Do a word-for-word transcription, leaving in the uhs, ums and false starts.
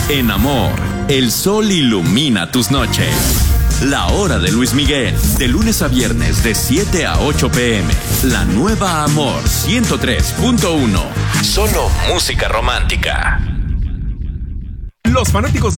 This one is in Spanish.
En Amor, el sol ilumina tus noches. La hora de Luis Miguel, de lunes a viernes de siete a ocho pm. La nueva Amor ciento tres punto uno. Solo música romántica. Los fanáticos